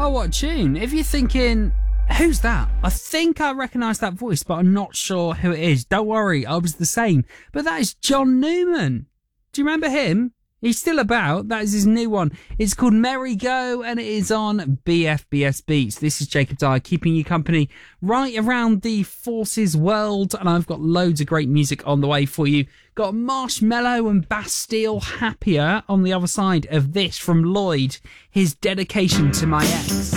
Oh, what a tune. If you're thinking, who's that? I think I recognise that voice, but I'm not sure who it is. Don't worry, I was the same. But that is John Newman. Do you remember him? He's still about. That is his new one. It's called Merry Go, and it is on BFBS Beats. This is Jacob Dyer, keeping you company right around the Forces world, and I've got loads of great music on the way for you. Got Marshmello and Bastille Happier on the other side of this from Lloyd, his dedication to my ex.